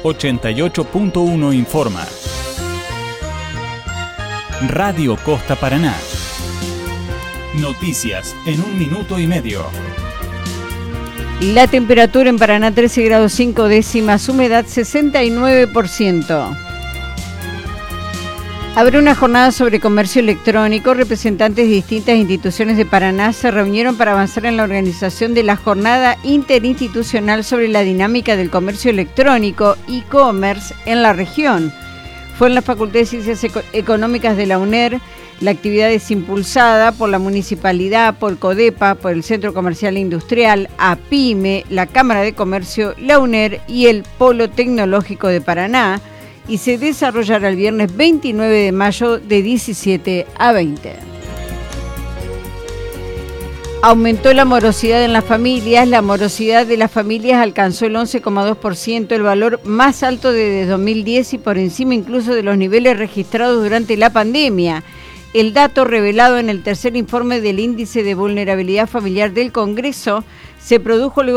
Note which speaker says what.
Speaker 1: 88.1 informa. Radio Costa Paraná. Noticias en 1 minuto y medio.
Speaker 2: La temperatura en Paraná 13 grados 5 décimas, humedad 69%. Habrá una jornada sobre comercio electrónico. Representantes de distintas instituciones de Paraná se reunieron para avanzar en la organización de la jornada interinstitucional sobre la dinámica del comercio electrónico, e-commerce, en la región. Fue en la Facultad de Ciencias Económicas de la UNER. La actividad es impulsada por la Municipalidad, por CODEPA, por el Centro Comercial e Industrial, APYME, la Cámara de Comercio, la UNER y el Polo Tecnológico de Paraná, y se desarrollará el viernes 29 de mayo de 17 a 20. Aumentó la morosidad en las familias. La morosidad de las familias alcanzó el 11,2%, el valor más alto desde 2010 y por encima incluso de los niveles registrados durante la pandemia. El dato revelado en el tercer informe del Índice de Vulnerabilidad Familiar del Congreso se produjo luego